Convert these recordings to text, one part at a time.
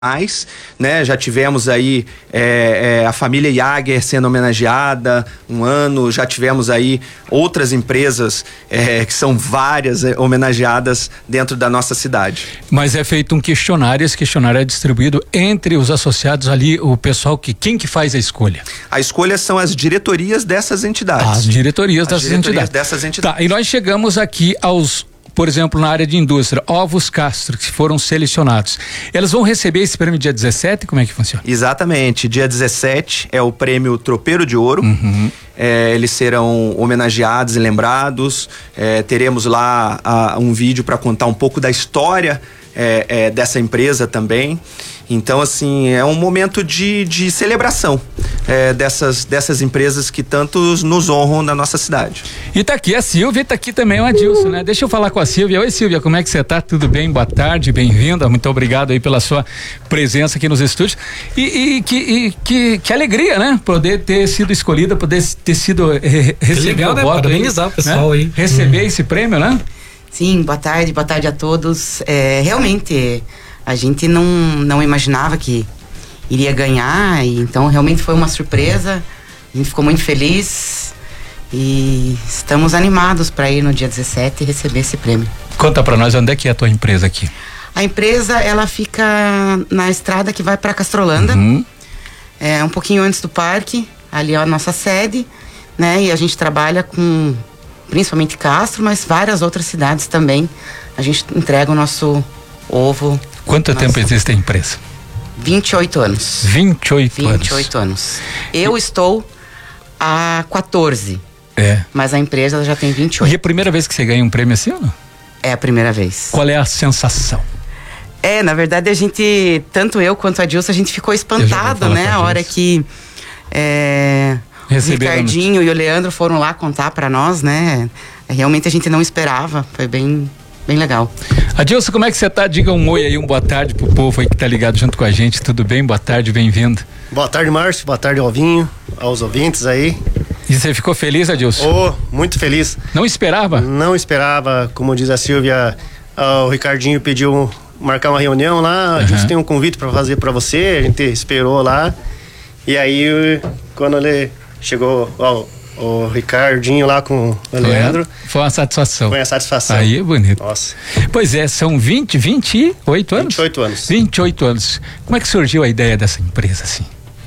mais, né? Já tivemos aí a família Jager sendo homenageada um ano, já tivemos aí outras empresas que são várias homenageadas dentro da nossa cidade. Mas é feito um questionário, esse questionário é distribuído entre os associados ali, o pessoal quem que faz a escolha? A escolha são as diretorias dessas entidades. As diretorias dessas entidades. Tá, e nós chegamos aqui por exemplo, na área de indústria, Ovos Castro, que foram selecionados. Elas vão receber esse prêmio dia 17? Como é que funciona? Exatamente. Dia 17 é o prêmio Tropeiro de Ouro. Uhum. Eles serão homenageados e lembrados. Teremos lá um vídeo para contar um pouco da história dessa empresa também. Então, assim, é um momento de celebração dessas empresas que tanto nos honram na nossa cidade. E tá aqui a Silvia e tá aqui também o Adilson, né? Deixa eu falar com a Silvia. Oi, Silvia, como é que você tá? Tudo bem? Boa tarde, bem-vinda. Muito obrigado aí pela sua presença aqui nos estúdios. Que alegria, né? Poder ter sido escolhida, poder ter sido receber o voto. Parabenizar o pessoal aí. Receber esse prêmio, né? Sim, boa tarde a todos. Realmente, a gente não imaginava que iria ganhar, e então realmente foi uma surpresa. A gente ficou muito feliz e estamos animados para ir no dia 17 e receber esse prêmio. Conta para nós, onde é que é a tua empresa aqui? A empresa, ela fica na estrada que vai para Castrolanda, um pouquinho antes do parque, ali é a nossa sede, né? E a gente trabalha com principalmente Castro, mas várias outras cidades também. A gente entrega o nosso ovo. Quanto tempo existe a empresa? 28 anos. 28 anos. Eu estou há 14. Mas a empresa já tem 28. E é a primeira vez que você ganha um prêmio assim ou não? É a primeira vez. Qual é a sensação? Na verdade, tanto eu quanto a Dilson, a gente ficou espantado, né? A hora que o Ricardinho e o Leandro foram lá contar pra nós, né? Realmente a gente não esperava, foi bem legal. Adilson, como é que você tá? Diga um oi aí, boa tarde pro povo aí que tá ligado junto com a gente, tudo bem? Boa tarde, bem-vindo. Boa tarde, Márcio, boa tarde, Alvinho, aos ouvintes aí. E você ficou feliz, Adilson? Muito feliz. Não esperava? Não esperava, como diz a Silvia, o Ricardinho pediu marcar uma reunião lá, a gente tem um convite para fazer para você, a gente esperou lá, e aí quando ele chegou, o Ricardinho lá com o Leandro. Foi uma satisfação. Foi uma satisfação. Aí é bonito. Nossa. Pois é, são 28 anos? 28 anos. 28 anos. Como é que surgiu a ideia dessa empresa, assim?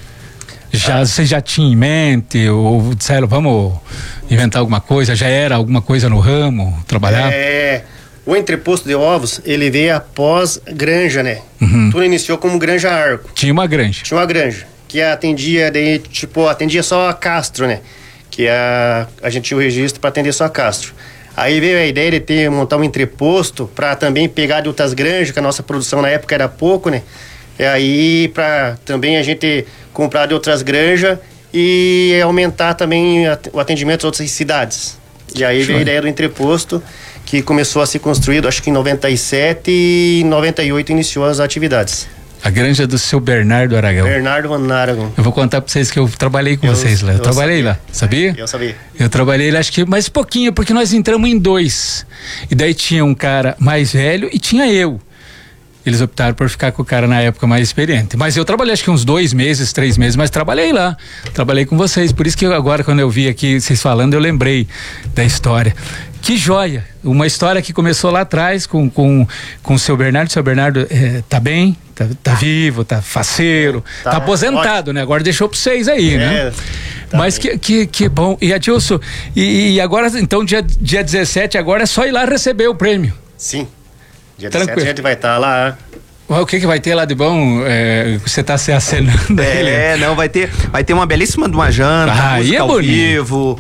Você já tinha em mente, ou disseram, vamos inventar alguma coisa? Já era alguma coisa no ramo, trabalhar? O entreposto de ovos, ele veio após granja, né? Tudo iniciou como Granja Arco. Tinha uma granja. Que atendia só a Castro, né? Que a gente tinha o registro para atender só a Castro. Aí veio a ideia de montar um entreposto para também pegar de outras granjas, que a nossa produção na época era pouco, né? E aí para também a gente comprar de outras granjas e aumentar também o atendimento de outras cidades. E aí veio a ideia do entreposto, que começou a ser construído, acho que em 97 e em 98 iniciou as atividades. A granja do seu Bernardo Aragão. Bernardo Aragão. Eu vou contar pra vocês que eu trabalhei com vocês lá. Eu trabalhei lá, sabia? Eu sabia. Eu trabalhei lá, acho que mais pouquinho, porque nós entramos em 2. E daí tinha um cara mais velho e tinha eu. Eles optaram por ficar com o cara na época mais experiente. Mas eu trabalhei acho que uns 2 meses, 3 meses, mas trabalhei lá. Trabalhei com vocês. Por isso que agora, quando eu vi aqui vocês falando, eu lembrei da história. Que joia! Uma história que começou lá atrás com o seu Bernardo. O seu Bernardo tá bem? Tá vivo, tá faceiro, tá aposentado, ótimo, né? Agora deixou pra vocês aí, né? Mas que bom. E Adilson, e agora, então, dia 17, agora é só ir lá receber o prêmio. Sim. Dia 17 a gente vai estar lá. O que vai ter lá de bom? Você tá se acenando aí? Vai ter uma belíssima de uma janta, música ao vivo.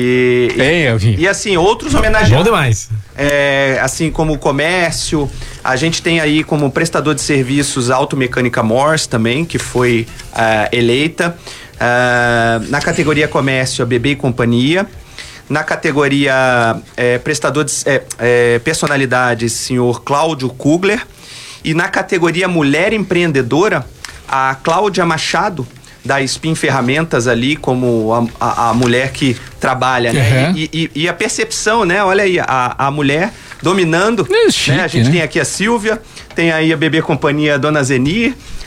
E assim, outros homenageados. Bom demais. Assim como o comércio, a gente tem aí como prestador de serviços a Automecânica Morse também, que foi eleita. Na categoria comércio, a Bebê e Companhia. Na categoria personalidades, senhor Cláudio Kugler. E na categoria mulher empreendedora, a Cláudia Machado, da Spin Ferramentas ali, como a mulher que trabalha, né? E a percepção, né? Olha aí, a mulher dominando. Chique, né? A gente né? tem aqui a Silvia, tem aí a bebê companhia Dona Zeni,